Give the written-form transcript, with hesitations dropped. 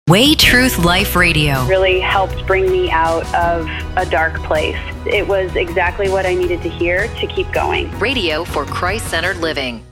Way Truth Life Radio really helped bring me out of a dark place. It was exactly what I needed to hear to keep going. Radio for Christ-centered living.